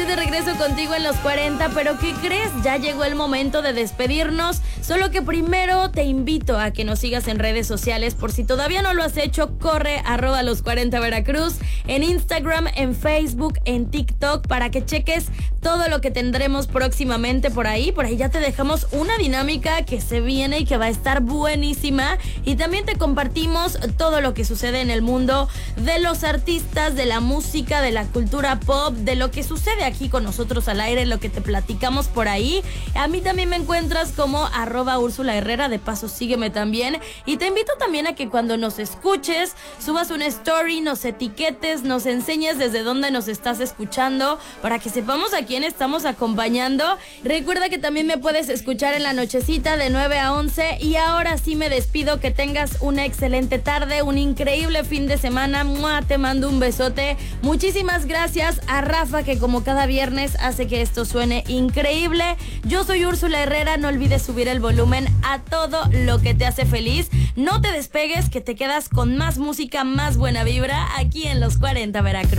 estoy de regreso contigo en los 40, pero ¿qué crees? Ya llegó el momento de despedirnos, solo que primero te invito a que nos sigas en redes sociales. Por si todavía no lo has hecho, corre @los 40 Veracruz, en Instagram, en Facebook, en TikTok, para que cheques todo lo que tendremos próximamente por ahí. Por ahí ya te dejamos una dinámica que se viene y que va a estar buenísima. Y también te compartimos todo lo que sucede en el mundo de los artistas, de la música, de la cultura pop, de lo que sucede aquí con nosotros al aire, lo que te platicamos por ahí. A mí también me encuentras como @Úrsula Herrera, de paso sígueme también. Y te invito también a que cuando nos escuches, subas una story, nos etiquetes, nos enseñes desde dónde nos estás escuchando, para que sepamos a quién estamos acompañando. Recuerda que también me puedes escuchar en la nochecita de 9 a 11. Y ahora sí me despido, que tengas una excelente tarde, un increíble fin de semana. ¡Mua! Te mando un besote. Muchísimas gracias a Rafa, que como cada viernes hace que esto suene increíble. Yo soy Úrsula Herrera, no olvides subir el volumen a todo lo que te hace feliz. No te despegues, que te quedas con más música, más buena vibra aquí en los 40 Veracruz.